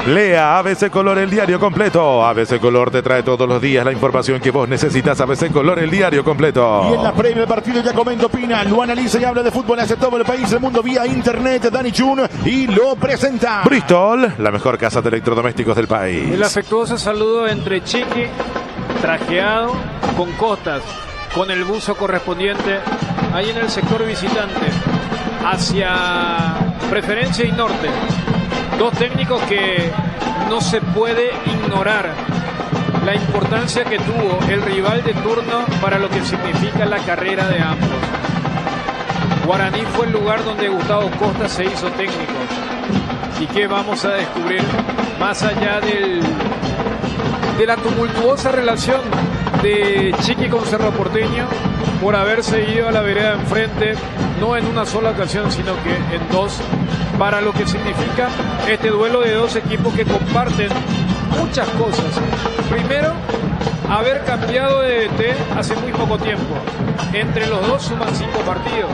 Lea ABC Color, el diario completo. ABC Color te trae todos los días la información que vos necesitas. ABC Color, el diario completo. Y en la previa del partido ya comenta, opina, lo analiza y habla de fútbol hace todo el país, el mundo vía internet. Dani Chun y lo presenta Bristol, la mejor casa de electrodomésticos del país. El afectuoso saludo entre Chiqui, trajeado, con Costas, con el buzo correspondiente, ahí en el sector visitante, hacia Preferencia y Norte. Dos técnicos que no se puede ignorar la importancia que tuvo el rival de turno para lo que significa la carrera de ambos. Guaraní fue el lugar donde Gustavo Costa se hizo técnico. ¿Y qué vamos a descubrir? Más allá de la tumultuosa relación de Chiqui con Cerro Porteño, por haberse ido a la vereda enfrente, no en una sola ocasión, sino que en dos, para lo que significa este duelo de dos equipos que comparten muchas cosas. Primero, haber cambiado de DT hace muy poco tiempo. Entre los dos suman 5 partidos.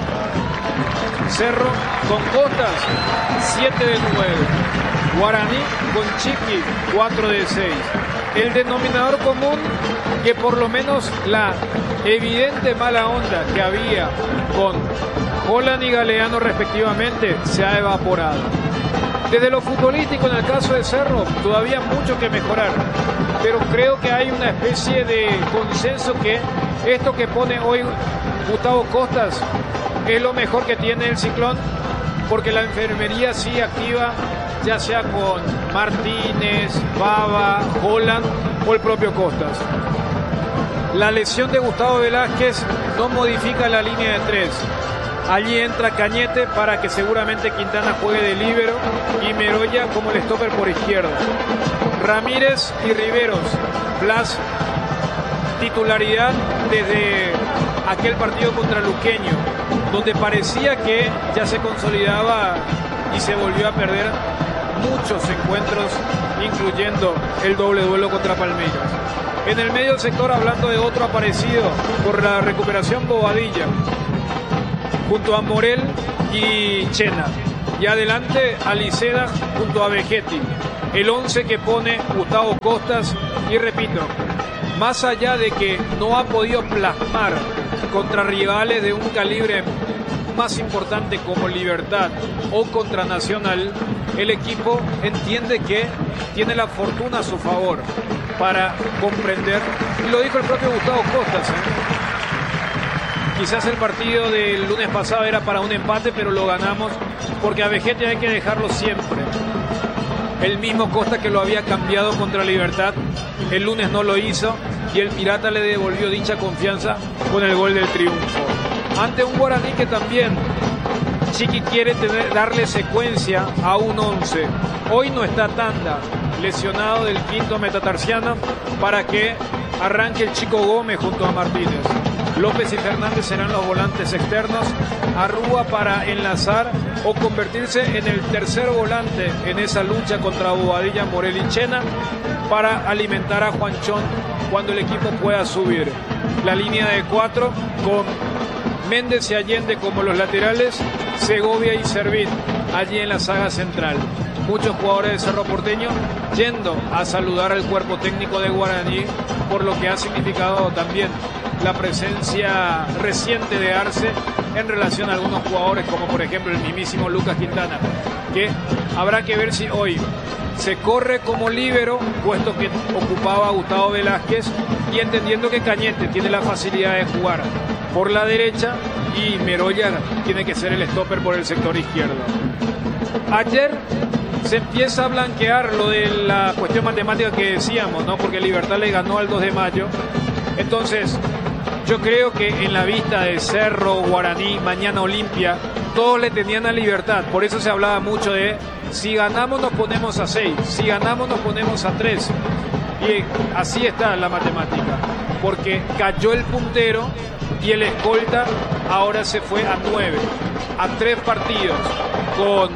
Cerro con Costas, 7 de 9. Guaraní con Chiqui, 4 de 6. El denominador común, que por lo menos la evidente mala onda que había con Holland y Galeano respectivamente se ha evaporado. Desde lo futbolístico, en el caso de Cerro, todavía mucho que mejorar, pero creo que hay una especie de consenso que esto que pone hoy Gustavo Costas es lo mejor que tiene el Ciclón, porque la enfermería sí activa, ya sea con Martínez, Baba, Holland o el propio Costas. La lesión de Gustavo Velázquez no modifica la línea de 3. Allí entra Cañete para que seguramente Quintana juegue de líbero y Meroya como el stopper por izquierda. Ramírez y Riveros, Blas, titularidad desde aquel partido contra Luqueño, donde parecía que ya se consolidaba y se volvió a perder muchos encuentros, incluyendo el doble duelo contra Palmeiras. En el medio del sector, hablando de otro aparecido por la recuperación, Bobadilla, junto a Morel y Chena. Y adelante Aliceda junto a Vegetti. El 11 que pone Gustavo Costas. Y repito, más allá de que no ha podido plasmar contra rivales de un calibre más importante como Libertad o contra Nacional, el equipo entiende que tiene la fortuna a su favor para comprender, y lo dijo el propio Gustavo Costas, quizás el partido del lunes pasado era para un empate, pero lo ganamos porque a Vegetti hay que dejarlo siempre. El mismo Costa que lo había cambiado contra Libertad, el lunes no lo hizo y el Pirata le devolvió dicha confianza con el gol del triunfo. Ante un Guaraní que también Chiqui quiere darle secuencia a un 11. Hoy no está Tanda, lesionado del quinto metatarsiano, para que arranque el Chico Gómez junto a Martínez. López y Fernández serán los volantes externos. Arrúa para enlazar o convertirse en el tercer volante en esa lucha contra Bobadilla, Morel y Chena, para alimentar a Juanchón cuando el equipo pueda subir. La línea de 4 con Méndez y Allende como los laterales, Segovia y Servín allí en la saga central. Muchos jugadores de Cerro Porteño yendo a saludar al cuerpo técnico de Guaraní por lo que ha significado también la presencia reciente de Arce en relación a algunos jugadores como por ejemplo el mismísimo Lucas Quintana, que habrá que ver si hoy se corre como líbero, puesto que ocupaba Gustavo Velázquez, y entendiendo que Cañete tiene la facilidad de jugar por la derecha y Meroya tiene que ser el stopper por el sector izquierdo. Ayer se empieza a blanquear lo de la cuestión matemática que decíamos, ¿no? Porque Libertad le ganó al 2 de mayo. Entonces, yo creo que en la vista de Cerro, Guaraní, mañana Olimpia, todos le tenían a Libertad. Por eso se hablaba mucho de si ganamos nos ponemos a 6, si ganamos nos ponemos a 3. Y así está la matemática, porque cayó el puntero y el escolta ahora se fue a 9, a 3 partidos, con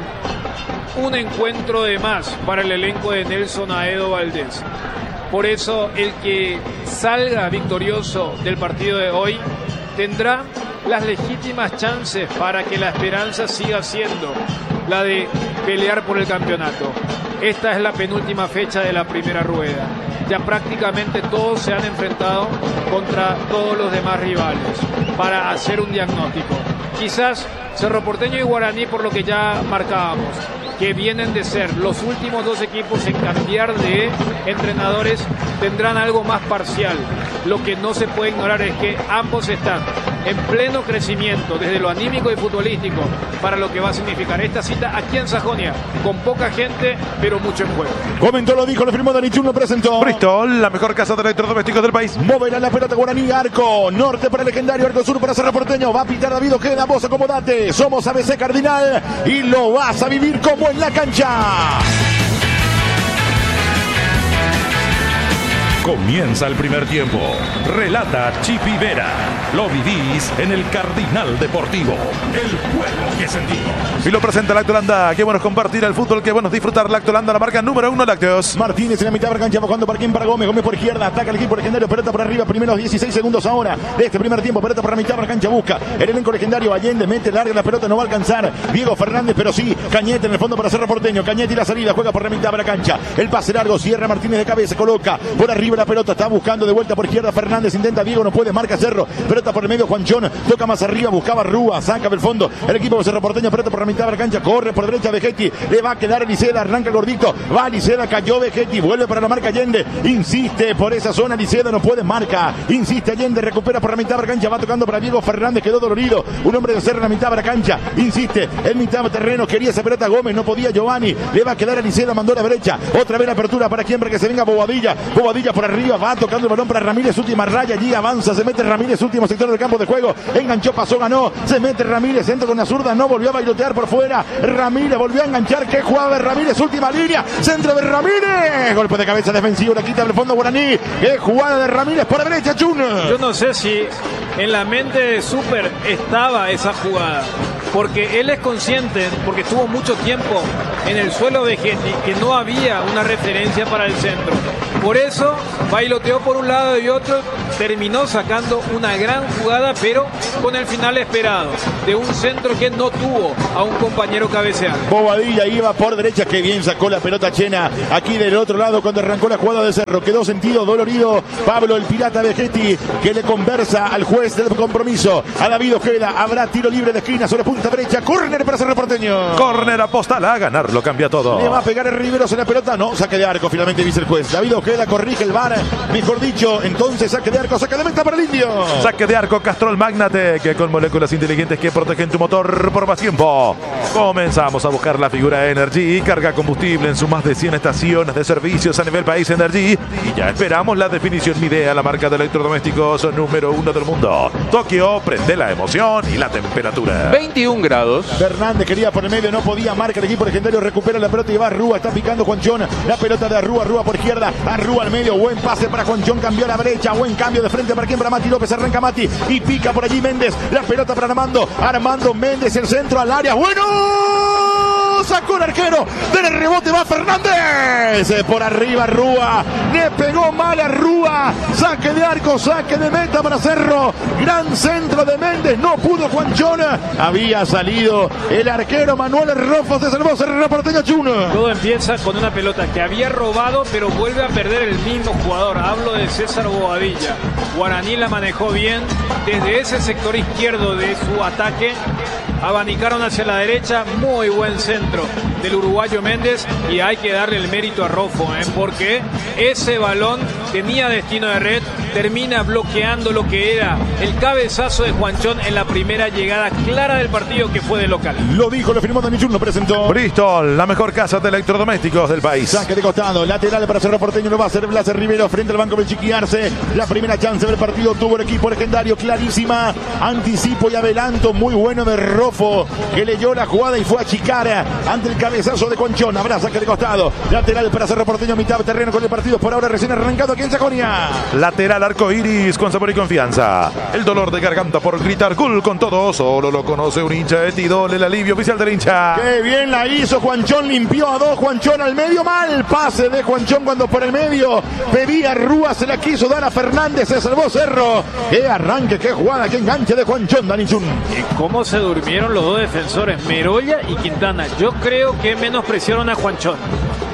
un encuentro de más para el elenco de Nelson Aedo Valdés. Por eso el que salga victorioso del partido de hoy tendrá las legítimas chances para que la esperanza siga siendo la de pelear por el campeonato. esta es la penúltima fecha de la primera rueda. Ya prácticamente todos se han enfrentado contra todos los demás rivales para hacer un diagnóstico. Quizás Cerro Porteño y Guaraní, por lo que ya marcábamos, que vienen de ser los últimos dos equipos en cambiar de entrenadores, tendrán algo más parcial. Lo que no se puede ignorar es que ambos están en pleno crecimiento desde lo anímico y futbolístico para lo que va a significar esta cita aquí en Sajonia, con poca gente pero mucho en juego. Comentó, lo dijo, lo firmó Dani Chun, lo presentó. Bristol, la mejor casa de electrodomésticos del país. Moverá la pelota Guaraní, arco norte para el legendario, arco sur para Cerro Porteño. Va a pitar David Ojeda, vos acomodate. Somos ABC Cardinal y lo vas a vivir como en la cancha. Comienza el primer tiempo. Relata Chipi Vera. Lo vivís en el Cardinal Deportivo. El juego que sentimos. Y lo presenta Lactolanda. Qué bueno es compartir el fútbol, qué bueno es disfrutar. Lactolanda, la marca número 1 lácteos. Martínez en la mitad de la cancha, bajando para quién, para Gómez. Gómez por izquierda, ataca el equipo legendario. Pelota por arriba, primeros 16 segundos ahora de este primer tiempo. Pelota por la mitad de la cancha, busca el elenco legendario. Allende mete larga la pelota, no va a alcanzar Diego Fernández, pero sí Cañete en el fondo para Cerro Porteño. Cañete y la salida, juega por la mitad de la cancha. El pase largo, cierra Martínez de cabeza, coloca por arriba la pelota, está buscando de vuelta por izquierda Fernández, intenta Diego, no puede, marca Cerro, pelota por el medio Juanchón, toca más arriba, buscaba Rúa, saca del fondo el equipo de Cerro Porteño, pelota por la mitad de la cancha, corre por derecha Vegetti, le va a quedar Eliseda, arranca el gordito, va Eliseda, cayó Vegetti, vuelve para la marca Allende, insiste por esa zona Eliseda, no puede, marca, insiste Allende, recupera por la mitad de la cancha, va tocando para Diego Fernández, quedó dolorido, un hombre de Cerro en la mitad de la cancha, insiste, en mitad de terreno, quería esa pelota Gómez, no podía Giovanni, le va a quedar Eliseda, mandó a la brecha, otra vez la apertura para quien, para que se venga Bobadilla por arriba, va tocando el balón para Ramírez, última raya, allí avanza, se mete Ramírez, último sector del campo de juego, enganchó, pasó, ganó, se mete Ramírez, entra con la zurda, no volvió a bailotear por fuera, Ramírez volvió a enganchar, qué jugada de Ramírez, última línea, centro de Ramírez, golpe de cabeza defensivo, le quita el fondo Guaraní, qué jugada de Ramírez por la derecha, Chun. Yo no sé si en la mente de Super estaba esa jugada, porque él es consciente, porque estuvo mucho tiempo en el suelo Vegetti, que no había una referencia para el centro. Por eso bailoteó por un lado y otro, terminó sacando una gran jugada, pero con el final esperado, de un centro que no tuvo a un compañero cabeceando. Bobadilla iba por derecha, que bien sacó la pelota Chena, aquí del otro lado cuando arrancó la jugada de Cerro, quedó sentido, dolorido, Pablo el pirata Vegetti, que le conversa al juez del compromiso, a David Ojeda, habrá tiro libre de esquina sobre punta derecha, córner para Cerro Porteño. Córner apostal a ganar, lo cambia todo. Le va a pegar el Riveros en la pelota, no, saque de arco, finalmente dice el juez. David Ojeda corrige el VAR, mejor dicho, entonces saque de arco, saque de meta para el Indio. Saque de arco Castrol Magnate, que con moléculas inteligentes que protegen tu motor por más tiempo. Comenzamos a buscar la figura Energy, carga combustible en sus más de 100 estaciones de servicios a nivel país Energy, y ya esperamos la definición Midea, la marca de electrodomésticos número 1 del mundo. Tokio, prende la emoción y la temperatura. 21 grados. Fernández quería por el medio, no podía, marca el equipo legendario, recupera la pelota y va Rúa, está picando Juanchón, la pelota de Rúa por izquierda, Rúa al medio, buen pase para Juanchón, cambió la brecha, buen cambio de frente para quien, para Mati López, arranca Mati y pica por allí Méndez, la pelota para Armando Méndez, el centro al área, bueno, sacó el arquero, del rebote va Fernández, por arriba Rúa, le pegó mal a Rúa, saque de arco, saque de meta para Cerro, gran centro de Méndez, no pudo Juanchón, había salido el arquero Manuel Rofo, se salvó Cerro Porteño. Chun. Todo empieza con una pelota que había robado, pero vuelve a perder el mismo jugador, hablo de César Bobadilla. Guaraní la manejó bien, desde ese sector izquierdo de su ataque, abanicaron hacia la derecha, muy buen centro del uruguayo Méndez, y hay que darle el mérito a Rofo, porque ese balón tenía destino de red, termina bloqueando lo que era el cabezazo de Juanchón en la primera llegada clara del partido, que fue de local. Lo dijo, lo firmó Dani Chun, lo presentó. Bristol, la mejor casa de electrodomésticos del país. Saque de costado, lateral para Cerro Porteño, lo va a hacer Blas Rivero frente al banco del Chiquiarse. La primera chance del partido tuvo el equipo legendario, clarísima, anticipo y adelanto muy bueno de Rofo, que leyó la jugada y fue a achicar ante el cabezazo de Juanchón. Habrá saque de costado, lateral para Cerro Porteño, mitad de terreno con el partido por ahora recién arrancado aquí en Sajonia. Lateral arco iris con sabor y confianza. El dolor de garganta por gritar gol con todo solo lo conoce un hincha de Tidol, el alivio oficial del hincha. Qué bien la hizo Juanchón, limpió a dos, Juanchón al medio, mal pase de Juanchón cuando por el medio pedía Rúa, se la quiso dar a Fernández, se salvó Cerro. Qué arranque, qué jugada, qué enganche de Juanchón, Dani Chun. ¿Y cómo se durmieron los dos defensores, Merolla y Quintana? Yo creo que menospreciaron a Juanchón.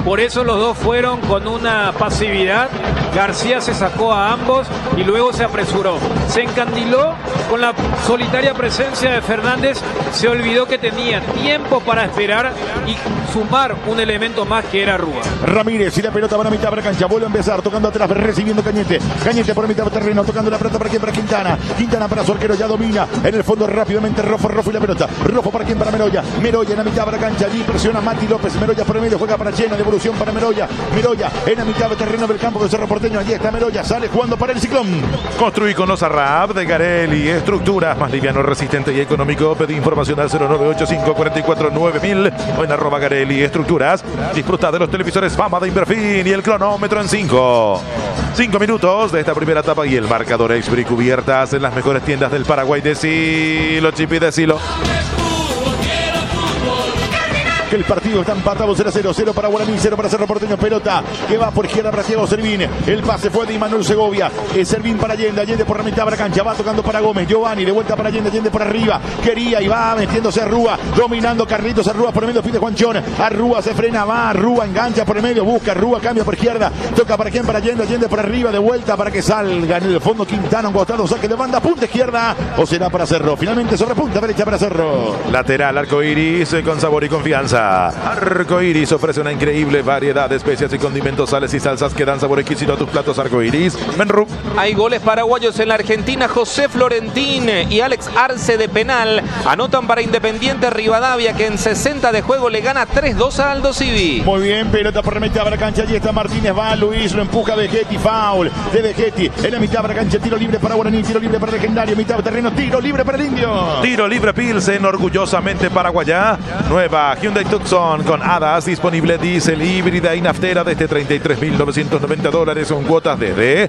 Por eso los dos fueron con una pasividad. García se sacó a ambos y luego se apresuró. Se encandiló con la solitaria presencia de Fernández. Se olvidó que tenía tiempo para esperar y sumar un elemento más que era Rúa. Ramírez y la pelota para mitad de la cancha. Vuelve a empezar tocando atrás, recibiendo Cañete. Cañete por mitad del terreno, tocando la pelota para quien, para Quintana. Quintana para su arquero, ya domina. En el fondo rápidamente Rofo y la pelota. Rofo para quien, para Meroya. Meroya en la mitad de la cancha. Allí presiona Mati López. Meroya por el medio, juega para Chena. Devolución para Meroya. Meroya en la mitad del terreno del campo de Cerro Porteño. Allí está Meroya, sale jugando para el Ciclón. Construí con los Arrab de Garelli. Estructuras más liviano, resistente y económico. Pedí información al 0985449000 o en @Garelli Estructuras. Disfruta de los televisores Fama de Inverfin y el cronómetro en 5 minutos de esta primera etapa y el marcador Exbri cubiertas en las mejores tiendas del Paraguay. Decilo, Chipi, decilo. El partido está empatado 0-0, 0 para Guaraní, 0 para Cerro Porteño. Pelota que va por izquierda para Thiago Servín. El pase fue de Imanol Segovia. Servín para Allende, Allende por la mitad de la cancha. Va tocando para Gómez. Giovanni de vuelta para Allende, Allende por arriba. Quería y va metiéndose a Rúa. Dominando Carlitos Arrúa por el medio. Pide Juanchón. Arrúa se frena, va. Arrúa engancha por el medio. Busca Arrúa, cambia por izquierda. Toca para quién, para Allende, Allende por arriba. De vuelta para que salga en el fondo Quintana. Un costado, saque de banda, punta izquierda. O será para Cerro. Finalmente sobre punta derecha para Cerro. Lateral arcoiris con sabor y confianza. Arcoiris ofrece una increíble variedad de especias y condimentos, sales y salsas que dan sabor exquisito a tus platos. Arcoiris. Menru. Hay goles paraguayos en la Argentina. José Florentín y Alex Arce de penal anotan para Independiente Rivadavia, que en 60 de juego le gana 3-2 a Aldo Civi. Muy bien, pelota por la mitad de la cancha. Allí está Martínez, va Luis, lo empuja Vegetti, foul de Vegetti. En la mitad de la cancha, tiro libre para Guaraní, tiro libre para Legendario, mitad de terreno, tiro libre para el Indio. Tiro libre Pilsen, orgullosamente paraguaya. Nueva Hyundai Tucson con hadas, disponible diésel, híbrida y naftera desde $33.990 con cuotas desde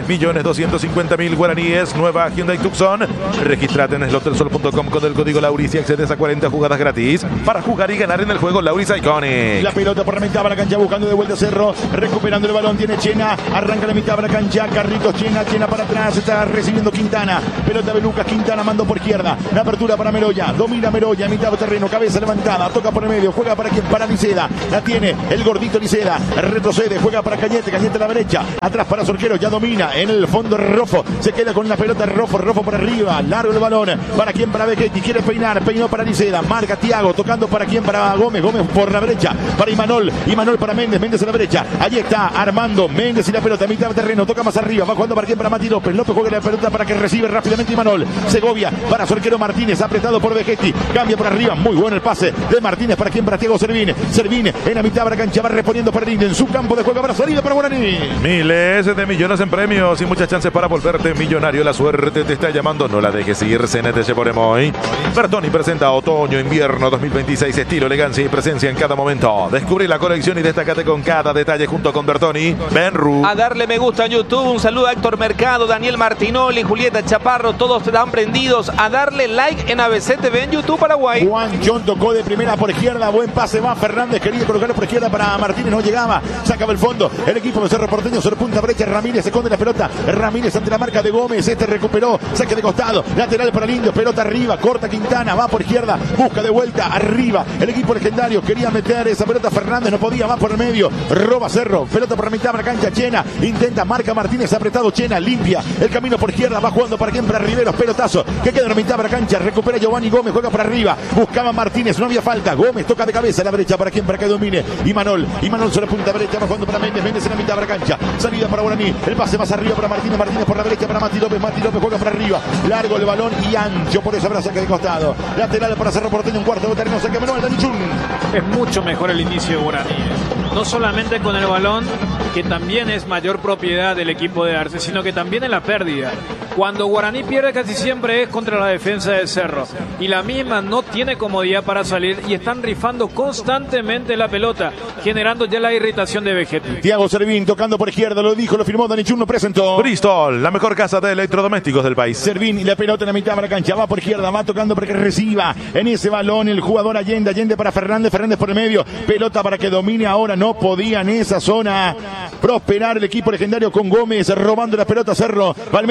3.250.000 guaraníes. Nueva Hyundai Tucson. Registrate en slotelsol.com con el código Lauris y accedes a 40 jugadas gratis para jugar y ganar en el juego Lauris Iconic. La pelota por la mitad de la cancha, buscando de vuelta Cerro, recuperando el balón, tiene Chena, arranca la mitad de la cancha, Carlitos Chena para atrás, está recibiendo Quintana, pelota de Lucas, Quintana mandó por izquierda, la apertura para Meroya, domina Meroya, mitad de terreno, cabeza levantada, toca por el medio, juega para quien, para Liceda, la tiene el gordito Liceda, retrocede, juega para Cañete, Cañete a la derecha, atrás para Sorquero, ya domina, en el fondo Rofo, se queda con la pelota Rofo por arriba, largo el balón, para quien, para Vegetti, quiere peinar, peinó para Liceda, marca Thiago, tocando para quien, para Gómez por la derecha, para Imanol para Méndez a la derecha, allí está Armando, Méndez y la pelota, mitad de terreno, toca más arriba, va jugando para quien, para Mati López juega la pelota para que recibe rápidamente Imanol, Segovia, para Sorquero Martínez, apretado por Vegetti, cambia por arriba, muy bueno el pase de Martínez, para quien, para Thiago Servín en la mitad de la cancha, va respondiendo para Linde, en su campo de juego, para salida para Guaraní. Miles de millones en premios y muchas chances para volverte millonario. La suerte te está llamando, no la dejes ir. CNT por hoy. Bertoni presenta otoño-invierno 2026, estilo, elegancia y presencia en cada momento. Descubrí la colección y destácate con cada detalle junto con Bertoni. Benru. A darle me gusta en YouTube. Un saludo a Héctor Mercado, Daniel Martinoli, Julieta Chaparro, todos están prendidos. A darle like en ABC TV en YouTube Paraguay. Juan John tocó de primera por izquierda, buen pase, va Fernández, quería colocarlo por izquierda para Martínez, no llegaba, sacaba el fondo, el equipo de Cerro Porteño sobre punta brecha, Ramírez se esconde la pelota, Ramírez ante la marca de Gómez, recuperó, saque de costado, lateral para Lindo, pelota arriba, corta Quintana, va por izquierda, busca de vuelta, arriba, el equipo legendario, quería meter esa pelota Fernández, no podía, va por el medio, roba Cerro, pelota por la mitad de la cancha, Chena, intenta, marca Martínez, apretado Chena, limpia, el camino por izquierda, va jugando para quien, para Riveros, pelotazo, que queda en la mitad de la cancha, recupera Giovanni Gómez, juega para arriba, buscaba Martínez, no había falta, Gómez toca de cabeza a la derecha para quien, para que domine, Imanol sobre punta derecha, va jugando para Méndez en la mitad de la cancha, salida para Guaraní, el pase más arriba para Martínez por la derecha para Mati López juega para arriba, largo el balón y ancho, por eso habrá saque de costado, lateral para Cerro Porteño, un cuarto de terreno, saque Manuel Danichun. Es mucho mejor el inicio de Guaraní, no solamente con el balón, que también es mayor propiedad del equipo de Arce, sino que también en la pérdida. Cuando Guaraní pierde casi siempre es contra la defensa de Cerro y la misma no tiene comodidad para salir y están rifando constantemente la pelota, generando ya la irritación de Vegetti. Thiago Servín tocando por izquierda, lo dijo, lo firmó, Danichun lo presentó. Bristol, la mejor casa de electrodomésticos del país. Servín y la pelota en la mitad de la cancha, va por izquierda, va tocando para que reciba en ese balón el jugador Allende para Fernández por el medio, pelota para que domine ahora, no podía en esa zona prosperar el equipo legendario con Gómez robando la pelota, Cerro va al medio para Meroya.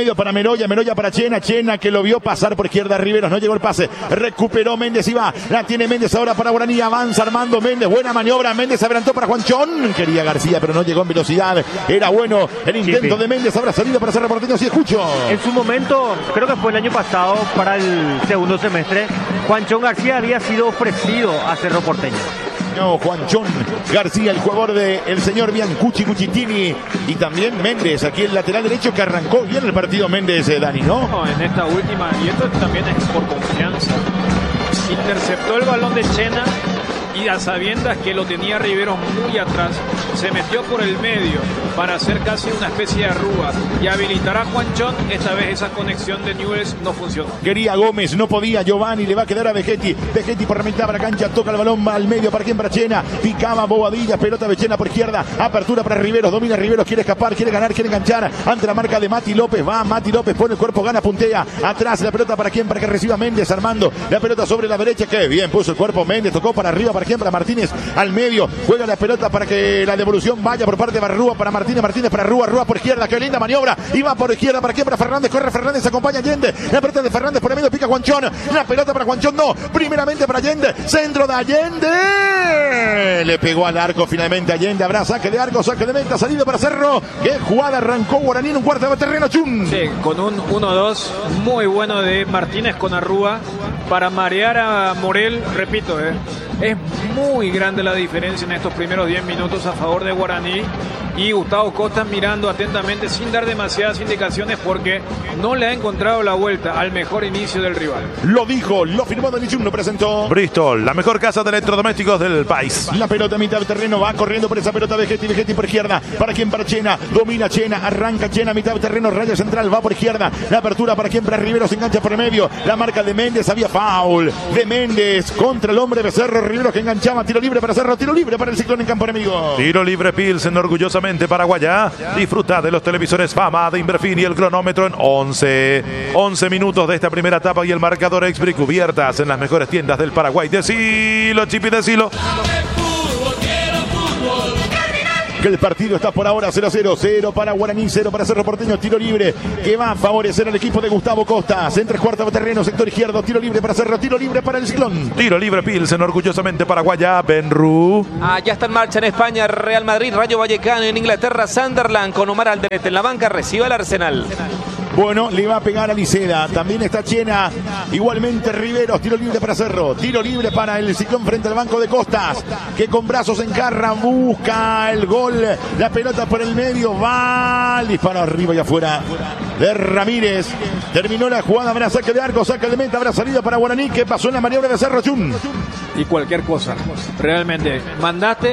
Meroya para Chena, que lo vio pasar por izquierda, Riveros, no llegó el pase, recuperó Méndez y va, la tiene Méndez ahora para Guaraní, avanza Armando Méndez, buena maniobra, Méndez adelantó para Juanchón, quería García pero no llegó en velocidad, era bueno el intento de Méndez, ahora salido para Cerro Porteño, si escucho. En su momento, creo que fue el año pasado para el segundo semestre, Juanchón García había sido ofrecido a Cerro Porteño. No, Juanchón García, el jugador del señor Biancucci Cucitini, y también Méndez, aquí el lateral derecho que arrancó bien el partido Méndez, Dani, ¿no? No, en esta última, y esto también es por confianza. Interceptó el balón de Chena y a sabiendas que lo tenía Riveros muy atrás, se metió por el medio para hacer casi una especie de arruga y habilitar a Juanchón. Esta vez esa conexión de Newell's no funcionó. Quería Gómez, no podía, Giovanni, le va a quedar a Vegetti por la mitad de la cancha, toca el balón al medio, para quien, para Chena, picaba Bobadilla, pelota de Chena por izquierda, apertura para Riveros, domina Riveros, quiere escapar, quiere ganar, quiere enganchar, ante la marca de Mati López, va Mati López, pone el cuerpo, gana, puntea, atrás la pelota para quien, para que reciba Méndez, Armando, la pelota sobre la derecha, que bien puso el cuerpo Méndez, tocó para arriba, para quien, para Martínez, al medio, juega la pelota para que la devolución vaya por parte de Barrúa para Martínez, para Rúa por izquierda, qué linda maniobra, y va por izquierda, para quien, para Fernández, corre Fernández, acompaña Allende, la pelota de Fernández por el medio, pica Juanchón, la pelota para Juanchón, no, primeramente para Allende, centro de Allende, le pegó al arco finalmente Allende, habrá saque de arco, saque de meta, salido para Cerro, qué jugada arrancó Guaraní en un cuarto de terreno, Chun. Sí, con un 1-2 muy bueno de Martínez con Arrúa para marear a Morel, repito, es muy grande la diferencia en estos primeros 10 minutos a favor de Guaraní, y Gustavo Costa mirando atentamente sin dar demasiadas indicaciones porque no le ha encontrado la vuelta al mejor inicio del rival. Lo dijo, lo firmó Dani Chun, lo presentó Bristol, la mejor casa de electrodomésticos del país. La pelota a mitad de terreno, va corriendo por esa pelota Vegetti por izquierda, para quien, para Chena, domina Chena, arranca Chena a mitad de terreno, raya central, va por izquierda, la apertura para quien, para Rivero, se engancha por el medio, la marca de Méndez, había foul de Méndez contra el hombre de Cerro, Rivero que enganchaba, tiro libre para Cerro, tiro libre para el Ciclón en campo enemigo. Tiro libre Pilsen, orgullosamente paraguaya. Disfruta de los televisores Fama de Inverfin y el cronómetro en 11 minutos de esta primera etapa y el marcador Expri cubiertas en las mejores tiendas del Paraguay. Decilo, Chipi, decilo. Que el partido está por ahora 0-0, 0 para Guaraní, 0 para Cerro Porteño, tiro libre que va a favorecer al equipo de Gustavo Costa, centro cuarto de terreno, sector izquierdo, tiro libre para Cerro, tiro libre para el Ciclón. Tiro libre Pilsen, orgullosamente paraguaya, Benru. Ya está en marcha en España, Real Madrid, Rayo Vallecano, en Inglaterra, Sunderland, con Omar Alderete en la banca, recibe al Arsenal. Bueno, le va a pegar a Liceda. También está Chena. Igualmente Riveros. Tiro libre para Cerro. Tiro libre para el Ciclón frente al banco de Costas. Que con brazos encarra. Busca el gol. La pelota por el medio. Va. El disparo arriba y afuera de Ramírez. Terminó la jugada. Habrá saque de arco. Saque de meta. Habrá salido para Guaraní. Que pasó en la maniobra de Cerro, Chun. Y cualquier cosa. Realmente. Mandaste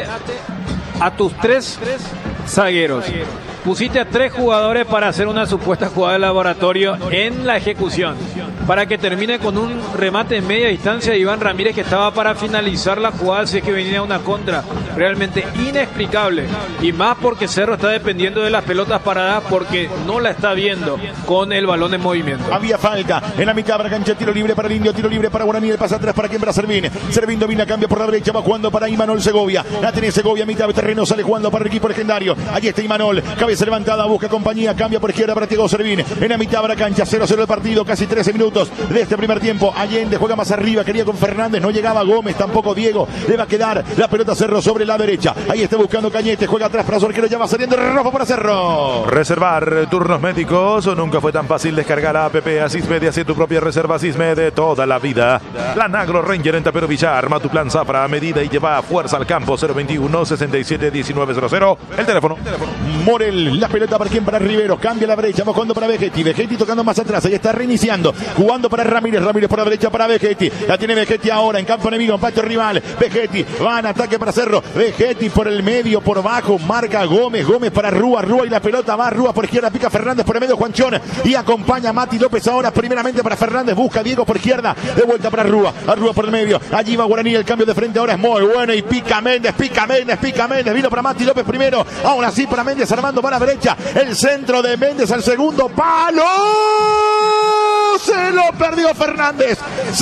a tus 3 zagueros. Pusiste a 3 jugadores para hacer una supuesta jugada de laboratorio en la ejecución, para que termine con un remate en media distancia de Iván Ramírez, que estaba para finalizar la jugada si es que venía una contra. Realmente inexplicable, y más porque Cerro está dependiendo de las pelotas paradas porque no la está viendo con el balón en movimiento. Había falta en la mitad de la cancha, tiro libre para el Indio, tiro libre para Guaraní, el pase atrás para quien, para Servín. Servín domina, cambia por la derecha, va jugando para Imanol Segovia. La tiene Segovia, mitad de terreno, sale jugando para el equipo legendario. Allí está Imanol, cabeza levantada, busca compañía, cambia por izquierda para Diego Servín. En la mitad de la cancha, 0-0 el partido, casi 13 minutos de este primer tiempo. Allende juega más arriba, quería con Fernández, no llegaba Gómez, tampoco Diego. Le va a quedar la pelota Cerro sobre la derecha. Ahí está buscando Cañete, juega atrás para su arquero, ya va saliendo rojo para Cerro. Reservar turnos médicos nunca fue tan fácil. Descargar la app Asismed y hacer tu propia reserva Asismed de toda la vida. Plan Agro Ranger en Tapero Villar, arma tu plan Zafra a medida y lleva fuerza al campo. 021-67-1900. El teléfono. Morel, la pelota para quien, para Rivero, cambia la brecha, va jugando para Vegetti, Vegetti tocando más atrás, ahí está reiniciando, jugando para Ramírez, Ramírez por la derecha para Vegetti, la tiene Vegetti ahora en campo enemigo, en patio rival, Vegetti, va en ataque para Cerro, Vegetti por el medio, por bajo, marca Gómez, Gómez para Rúa, Rúa y la pelota va, Rúa por izquierda, pica Fernández por el medio, Juanchón, y acompaña a Mati López ahora, primeramente para Fernández, busca Diego por izquierda, de vuelta para Rúa, a Rúa por el medio, allí va Guaraní, el cambio de frente ahora es muy bueno, y pica Méndez, vino para Mati López primero, ahora sí para Méndez, Armando para la derecha, el centro de Méndez al segundo palo. Se lo perdió Fernández.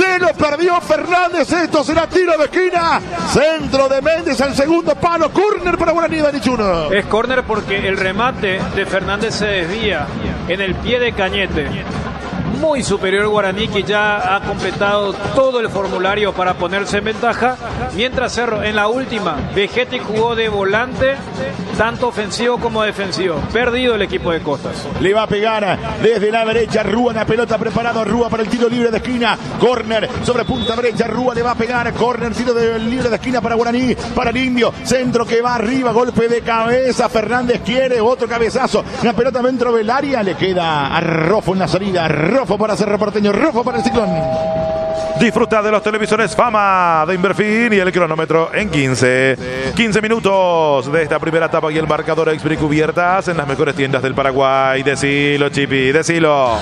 Esto será tiro de esquina. Centro de Méndez al segundo palo. Córner para Guaraní, Dani Chuno. Es córner porque el remate de Fernández se desvía en el pie de Cañete. Muy superior Guaraní, que ya ha completado todo el formulario para ponerse en ventaja, mientras Cerro en la última, Vegetti jugó de volante, tanto ofensivo como defensivo. Perdido el equipo de Costas. Le va a pegar desde la derecha Rúa, en la pelota preparado Rúa para el tiro libre de esquina. Córner sobre punta derecha, Rúa le va a pegar. Córner, tiro libre de esquina para Guaraní, para el Indio. Centro que va arriba, golpe de cabeza. Fernández quiere otro cabezazo. La pelota dentro del área, le queda a Rofo en la salida. Rofo para Cerro Porteño, Rofo para el Ciclón. Disfruta de los televisores Fama de Inverfin y el cronómetro en 15 minutos de esta primera etapa y el marcador Expri cubiertas en las mejores tiendas del Paraguay. Decilo, Chipi, decilo.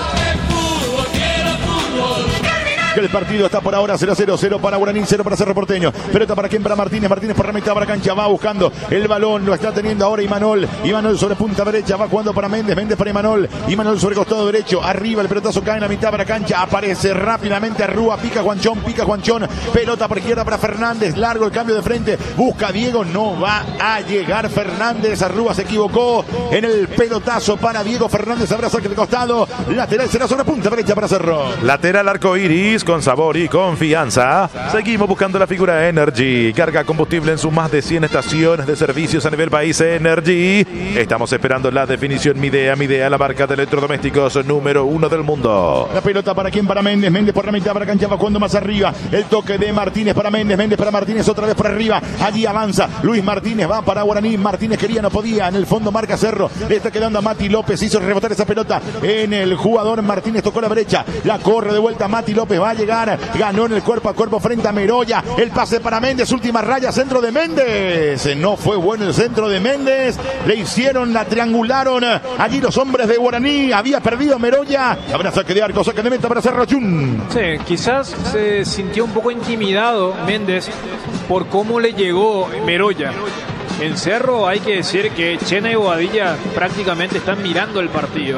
El partido está por ahora 0-0, 0 para Guaraní, 0 para Cerro Porteño. Pelota para quién, para Martínez. Martínez por la mitad para cancha, va buscando el balón, lo está teniendo ahora Imanol. Imanol sobre punta derecha, va jugando para Méndez. Méndez para Imanol. Imanol sobre costado derecho, arriba el pelotazo cae en la mitad para cancha. Aparece rápidamente Rúa, pica Juanchón. Pelota por izquierda para Fernández. Largo el cambio de frente, busca Diego, no va a llegar Fernández. Rúa se equivocó en el pelotazo para Diego Fernández. Habrá saque de costado. Lateral será sobre punta derecha para Cerro. Lateral arco iris con sabor y confianza. Seguimos buscando la figura Energy. Carga combustible en sus más de 100 estaciones de servicios a nivel país. Energy. Estamos esperando la definición Midea, la marca de electrodomésticos número 1 del mundo. La pelota para quién, para Méndez. Méndez por la mitad para cancha, va jugando más arriba. El toque de Martínez para Méndez. Méndez para Martínez, otra vez por arriba. Allí avanza Luis Martínez, va para Guaraní. Martínez quería, no podía. En el fondo marca Cerro. Le está quedando a Mati López. Hizo rebotar esa pelota en el jugador Martínez. Tocó la brecha. La corre de vuelta Mati López. Va a llegar. Ganó en el cuerpo a cuerpo frente a Meroya. El pase para Méndez. Última raya. Centro de Méndez. No fue bueno el centro de Méndez. Le hicieron, la triangularon. Allí los hombres de Guaraní. Había perdido Meroya. Habrá saque de arco. Saque de meta para Cerro Chun. Sí, quizás se sintió un poco intimidado Méndez por cómo le llegó Meroya. En Cerro hay que decir que Chena y Bobadilla prácticamente están mirando el partido.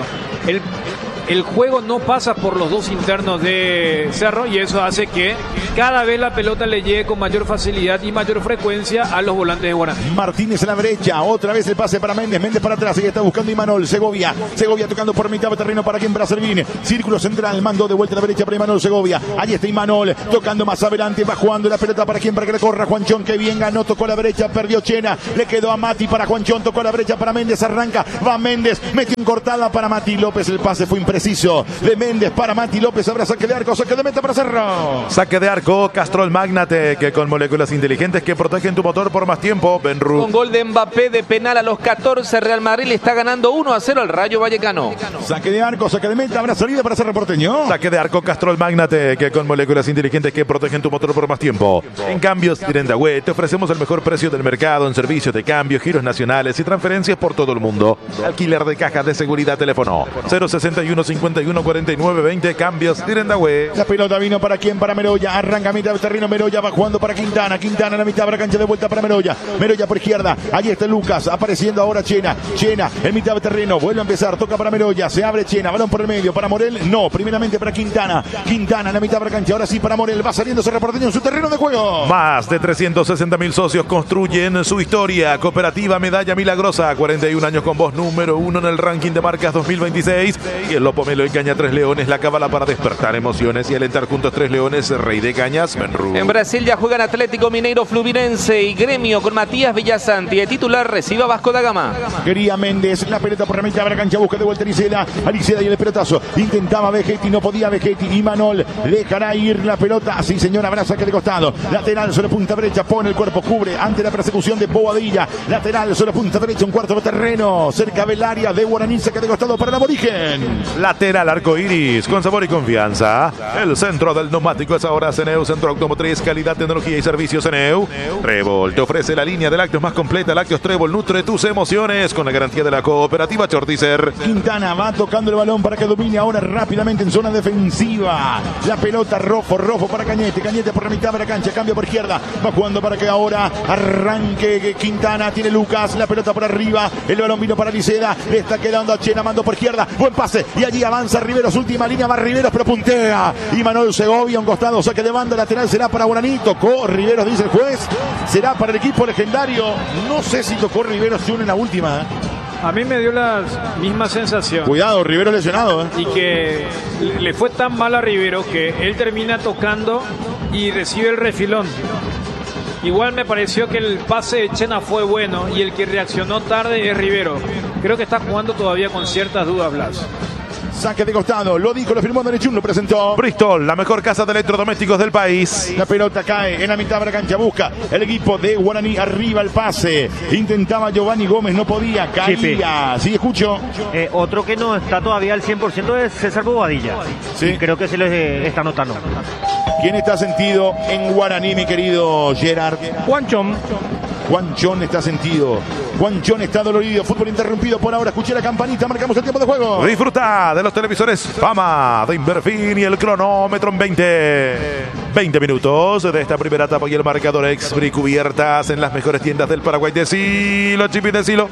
El juego no pasa por los dos internos de Cerro y eso hace que cada vez la pelota le llegue con mayor facilidad y mayor frecuencia a los volantes de Guaraní. Martínez en la derecha, otra vez el pase para Méndez. Méndez para atrás, y está buscando Imanol. Segovia tocando por mitad de terreno para quien, para Servín. Círculo central, mando de vuelta a la derecha para Imanol Segovia. Allí está Imanol, tocando más adelante, va jugando la pelota para quien, para que le corra Juanchón, que bien ganó, tocó a la derecha, perdió Chena, le quedó a Mati para Juanchón, tocó a la derecha para Méndez, arranca, va Méndez, metió en cortada para Mati López, el pase fue impreciso de Méndez para Mati López. Habrá saque de arco, saque de meta para Cerro. Saque de arco, Castrol Magnatec, con moléculas inteligentes que protegen tu motor por más tiempo. Benru. Con gol de Mbappé de penal a los 14, Real Madrid le está ganando 1-0 al Rayo Vallecano. Saque de arco, saque de meta, habrá salida para Cerro Porteño. Saque de arco, Castrol Magnatec, con moléculas inteligentes que protegen tu motor por más tiempo. En cambios Direndahue te ofrecemos el mejor precio del mercado en servicios de cambio, giros nacionales y transferencias por todo el mundo. Alquiler de cajas de seguridad, teléfono 061 51 49 20. Cambios Direndahue. La pelota vino para quién, para Meroya. Arranca a mitad del terreno, Meroya va jugando para Quintana. Quintana en la mitad de la cancha, de vuelta para Meroya. Meroya por izquierda. Allí está Lucas. Apareciendo ahora Chena. Chena en mitad del terreno. Vuelve a empezar. Toca para Meroya. Se abre Chena. Balón por el medio. Para Morel. No. Primeramente para Quintana. Quintana en la mitad de la cancha. Ahora sí para Morel. Va saliendo Cerro Porteño en su terreno de juego. Más de 360.000 socios construyen su historia. Cooperativa Medalla Milagrosa. 41 años con voz número 1 en el ranking de marcas 2026. Y el Lopo Melo y Caña 3 Leones. La cábala para despertar emociones y alentar juntos 3 Leones. Rey de Cañas. Benru. En Brasil ya juegan Atlético Mineiro, Fluminense y Gremio con Matías Villasanti. De titular reciba Vasco da Gama. Quería Méndez, la pelota por la mitad de la cancha, busca de vuelta Aliceda y el pelotazo. Intentaba Vegetti, no podía Vegetti. Imanol dejará ir la pelota. Sí, señor, habrá saque de costado. Lateral sobre punta derecha, pone el cuerpo, cubre ante la persecución de Bobadilla. Lateral sobre punta derecha, un cuarto de terreno, cerca del área de Guaraní, saque de costado para el aborigen. Lateral arco iris, con sabor y confianza. El centro del neumático es ahora Ceneu, centro automotriz, calidad, tecnología y servicios Ceneu. Trébol te ofrece la línea de lácteos más completa. Lácteos Trébol nutre tus emociones con la garantía de la cooperativa Chortizer. Quintana va tocando el balón para que domine ahora rápidamente en zona defensiva. La pelota Rofo para Cañete. Cañete por la mitad de la cancha, cambio por izquierda. Va jugando para que ahora arranque Quintana. Tiene Lucas, la pelota por arriba. El balón vino para Liceda. Le está quedando a Chena, mando por izquierda. Buen pase. Y allí allí avanza Riveros, última línea, va Riveros, pero puntea. Y Manuel Segovia, un costado, saque de banda lateral, será para Guaraní. Tocó Riveros, dice el juez. Será para el equipo legendario. No sé si tocó Riveros Jun en la última. A mí me dio la misma sensación. Cuidado, Riveros lesionado. Y que le fue tan mal a Rivero que él termina tocando y recibe el refilón. Igual me pareció que el pase de Chena fue bueno y el que reaccionó tarde es Rivero. Creo que está jugando todavía con ciertas dudas, Blas. Saque de costado, lo dijo, lo firmó Derechun, lo presentó. Bristol, la mejor casa de electrodomésticos del país. La pelota cae en la mitad de la cancha, busca el equipo de Guaraní, arriba el pase. Intentaba Giovanni Gómez, no podía, caía. Sí, escucho. Otro que no está todavía al 100% es César Bobadilla. Sí. Y creo que se les está notando. ¿Quién está sentido en Guaraní, mi querido Gerard? Juanchón. Juanchón está sentido. Juanchón está dolorido. Fútbol interrumpido por ahora. Escuché la campanita. Marcamos el tiempo de juego. Disfruta de los televisores Fama de Inverfin y el cronómetro en 20 minutos de esta primera etapa y el marcador Exbri cubiertas en las mejores tiendas del Paraguay. Decilo, Chipi, decilo.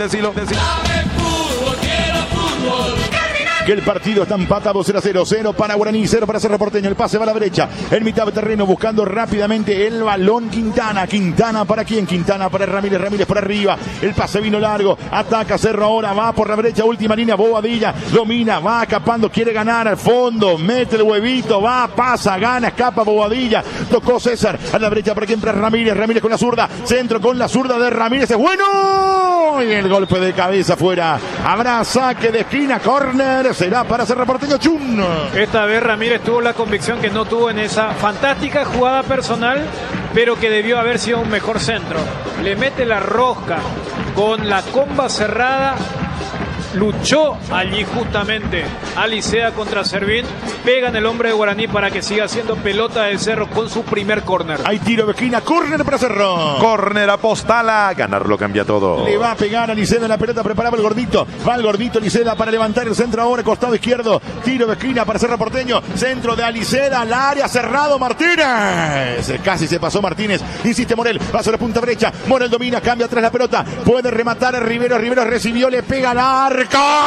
Que el partido está empatado 0-0. 0 para Guaraní, 0 para Cerro Porteño. El pase va a la derecha. En mitad de terreno buscando rápidamente el balón Quintana. Quintana para quién? Quintana para Ramírez. Ramírez por arriba. El pase vino largo. Ataca Cerro ahora. Va por la derecha. Última línea. Bobadilla. Domina. Va escapando. Quiere ganar al fondo. Mete el huevito. Va. Pasa. Gana. Escapa Bobadilla. Tocó César. A la derecha para quien para Ramírez. Ramírez con la zurda. Centro con la zurda de Ramírez. Es bueno. Y el golpe de cabeza fuera. Habrá saque de esquina. Córner. Será para Cerro Porteño. Chun. Esta vez Ramírez tuvo la convicción que no tuvo en esa fantástica jugada personal, pero que debió haber sido un mejor centro. Le mete la rosca con la comba cerrada. Luchó allí justamente Alicea contra Servín. Pega en el hombre de Guaraní para que siga haciendo pelota del Cerro con su primer córner. Hay tiro de esquina, córner para Cerro. Córner apostala, ganarlo cambia todo. Le va a pegar a Liceda en la pelota, preparaba el gordito. Va el gordito Liceda para levantar el centro ahora, costado izquierdo. Tiro de esquina para Cerro Porteño. Centro de Aliceda al área, cerrado Martínez. Casi se pasó Martínez. Insiste Morel, va sobre punta derecha. Morel domina, cambia atrás la pelota. Puede rematar a Rivero. Rivero recibió, le pega al arco.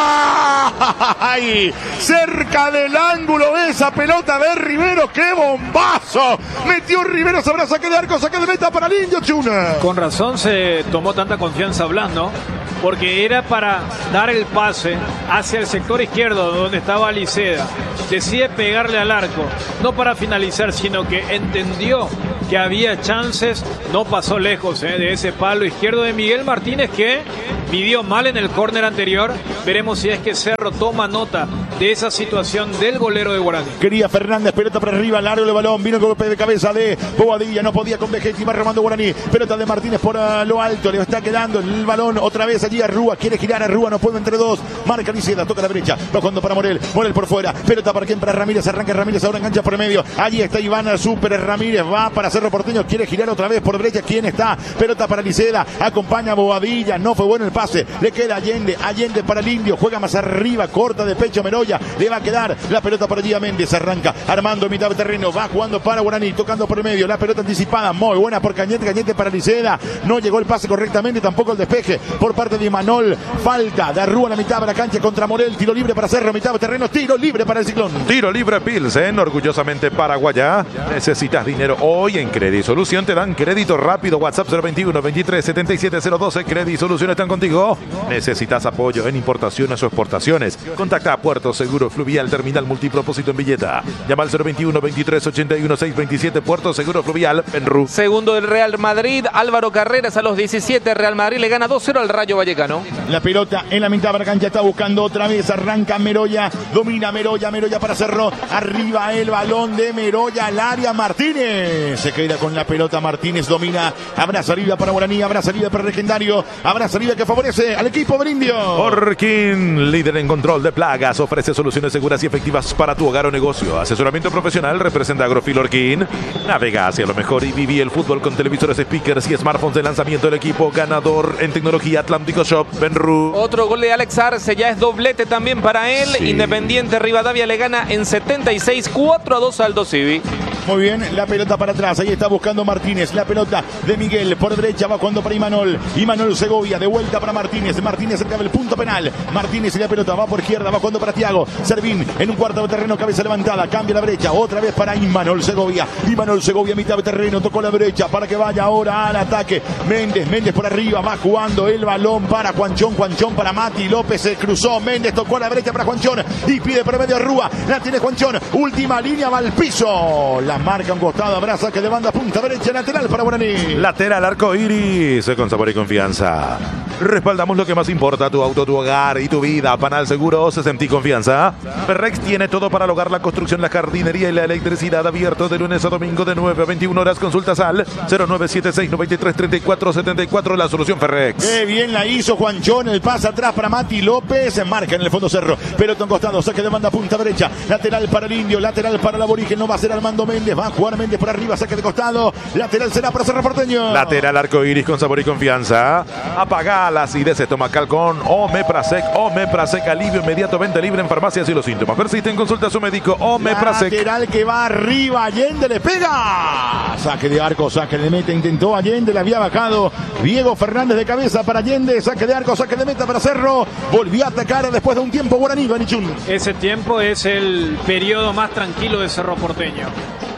¡Ay! Cerca del ángulo esa pelota de Rivero. ¡Qué bombazo! Metió Rivero, sabrá saque de arco, saque de meta para el Indio Chuna. Con razón se tomó tanta confianza Blas, ¿no? Porque era para dar el pase hacia el sector izquierdo donde estaba Aliceda. Decide pegarle al arco, no para finalizar, sino que entendió que había chances. No pasó lejos de ese palo izquierdo de Miguel Martínez, que midió mal en el córner anterior. Veremos si es que Cerro toma nota de esa situación del golero de Guaraní. Quería Fernández, pelota para arriba, largo el balón, vino el golpe de cabeza de Bobadilla, no podía con Vegetti, va remando Guaraní, pelota de Martínez por lo alto, le está quedando el balón otra vez allí a Rúa, quiere girar a Rúa, no puede entre dos, marca Liceda, toca a la derecha, bajando para Morel, Morel por fuera, pelota para quien, para Ramírez, arranca Ramírez, ahora engancha por el medio, allí está Iván Super Ramírez, va para Cerro Porteño, quiere girar otra vez por derecha, ¿quién está? Pelota para Liceda, acompaña a Bobadilla, no fue bueno el pase, le queda Allende para el Indio, juega más arriba, corta de pecho Meroya, le va a quedar la pelota para Díaz Méndez, arranca Armando en mitad de terreno, va jugando para Guaraní, tocando por el medio, la pelota anticipada, muy buena por Cañete para Liceda, no llegó el pase correctamente, tampoco el despeje por parte de Imanol, falta de Arrúa en la mitad de la cancha contra Morel, tiro libre para Cerro, mitad de terreno, tiro libre para el Ciclón. Tiro libre Pilsen, orgullosamente paraguaya. Necesitas dinero hoy en Credit Solución, te dan crédito rápido, WhatsApp 021 23 77 012, Credit Solución están contigo. Necesitas apoyo en importaciones o exportaciones, contacta a Puerto Seguro Fluvial, terminal multipropósito en Villeta. Llama al 021 23 81 627, Puerto Seguro Fluvial, Penru. Segundo del Real Madrid, Álvaro Carreras a los 17. Real Madrid le gana 2-0 al Rayo Vallecano. La pelota en la mitad de la cancha, está buscando otra vez, arranca Meroya, domina Meroya para Cerro, arriba el balón de Meroya al área, Martínez se queda con la pelota, Martínez domina, habrá salida para Guaraní, habrá salida para Legendario, habrá salida que favorece al equipo del Indio. Orkin, líder en control de plagas, ofrece soluciones seguras y efectivas para tu hogar o negocio. Asesoramiento profesional, representa Agrofil Orkin. Navega hacia lo mejor y viví el fútbol con televisores, speakers y smartphones de lanzamiento del equipo ganador en tecnología Atlántico Shop, Benru. Otro gol de Alex Arce, ya es doblete también para él. Sí. Independiente Rivadavia le gana en 76 4-2 al Aldo Civi. Muy bien, la pelota para atrás. Ahí está buscando Martínez. La pelota de Miguel por derecha va jugando para Imanol. Imanol Segovia de vuelta para Martínez. Martínez cerca del punto penal. Martínez y la pelota va por izquierda. Va jugando para Thiago. Servín en un cuarto de terreno. Cabeza levantada. Cambia la brecha. Otra vez para Imanol Segovia. Imanol Segovia mitad de terreno. Tocó la brecha para que vaya ahora al ataque. Méndez por arriba. Va jugando el balón para Juanchón. Juanchón para Mati López. Se cruzó. Méndez tocó la brecha para Juanchón. Y pide por medio a Rúa. La tiene Juanchón. Última línea. Va al piso. La marca un costado. Habrá saque de banda. Punta derecha. Lateral para Guaraní. Lateral arco iris. Con sabor y confianza. Respaldamos lo que más importa. Tu auto, tu hogar y tu vida. Panal Seguros. Sentí confianza. Ferrex tiene todo para lograr la construcción, la jardinería y la electricidad. Abierto de lunes a domingo de 9 a 21 horas. Consultas al 0976-93-3474. La solución Ferrex. Qué bien la hizo Juanchón. El pase atrás para Mati López. Marca en el fondo Cerro. Pelota en costado. Saque de banda punta derecha. Lateral para el Indio. Lateral para el Aborigen. No va a ser Armando Méndez. Va a jugar Méndez por arriba. Saque de costado. Lateral será para Cerro Porteño. Lateral arco iris con sabor y confianza. Apaga la acidez estomacal con Omeprazec. Omeprazec. Alivio inmediato. Venta libre en farmacias si los síntomas persisten. Consulta a su médico. Omeprazec. Lateral que va arriba. Allende le pega. Saque de arco. Saque de meta. Intentó Allende. Le había bajado Diego Fernández de cabeza para Allende. Saque de arco. Saque de meta para Cerro. Volvió a atacar después de un tiempo Guaraní. Banichún. Ese tiempo es el periodo más tranquilo de Cerro Porteño.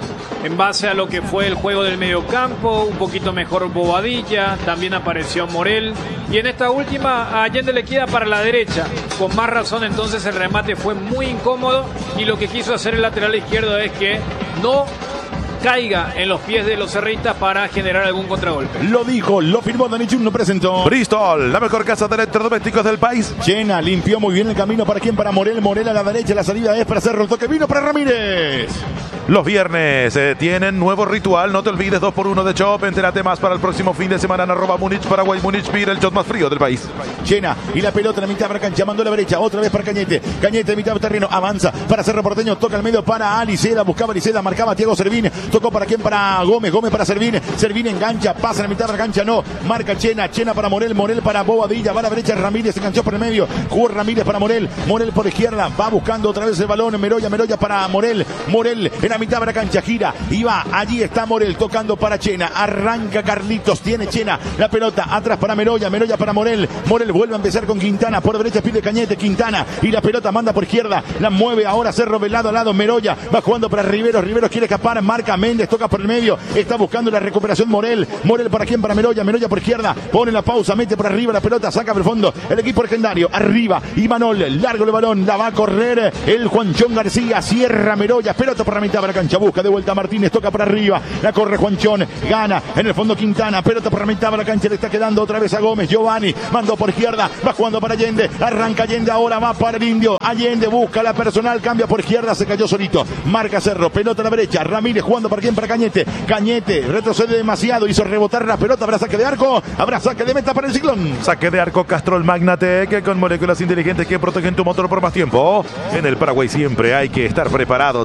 En base a lo que fue el juego del mediocampo, un poquito mejor Bobadilla, también apareció Morel. Y en esta última a Allende le queda para la derecha. Con más razón entonces el remate fue muy incómodo y lo que quiso hacer el lateral izquierdo es que no caiga en los pies de los cerristas para generar algún contragolpe. Lo dijo, lo firmó Danichun, lo presentó. Bristol, la mejor casa de electrodomésticos del país. Chena limpió muy bien el camino. ¿Para quién? Para Morel. Morel a la derecha. La salida es para Cerro. El toque vino para Ramírez. Los viernes tienen nuevo ritual. No te olvides, 2x1 de Chop. Entérate más para el próximo fin de semana en @Múnich, Paraguay. Múnich Beer, el shot más frío del país. Chena y la pelota en la mitad para cancha. Mandó a la brecha. Otra vez para Cañete. Cañete mitad de terreno. Avanza para Cerro Porteño. Toca al medio para Aliceda. Buscaba Aliceda. Marcaba Thiago Servín. Tocó para quién? Para Gómez. Gómez para Servín. Servín engancha. Pasa en la mitad de la cancha. No. Marca Chena. Chena para Morel. Morel para Bobadilla. Va a la brecha. Ramírez se enganchó por el medio. Jugó Ramírez para Morel. Morel por izquierda. Va buscando otra vez el balón. Meroya para Morel. Morel en la mitad de la cancha. Gira. Y va, allí está Morel tocando para Chena, arranca Carlitos, tiene Chena, la pelota atrás para Meroya para Morel, Morel vuelve a empezar con Quintana, por derecha pide Cañete, Quintana, y la pelota manda por izquierda, la mueve ahora Cerro de lado a lado, Meroya, va jugando para Riveros quiere escapar, marca Méndez, toca por el medio, está buscando la recuperación Morel para quién, para Meroya por izquierda, pone la pausa, mete por arriba la pelota, saca por el fondo, el equipo legendario, arriba, Imanol, largo el balón, la va a correr el Juanchón García, cierra Meroya, pelota por la mitad de la cancha, busca de vuelta Martínez, toca para arriba, la corre Juanchón, gana en el fondo Quintana, pelota por la mitad de la cancha, le está quedando otra vez a Gómez, Giovanni, mandó por izquierda, va jugando para Allende, arranca Allende, ahora va para el Indio, Allende busca la personal, cambia por izquierda, se cayó solito, marca Cerro, pelota a la brecha, Ramírez jugando para quién, para Cañete, Cañete retrocede demasiado, hizo rebotar la pelota, habrá saque de arco, habrá saque de meta para el Ciclón. Saque de arco Castrol Magnatec, con moléculas inteligentes que protegen tu motor por más tiempo. En el Paraguay siempre hay que estar preparado.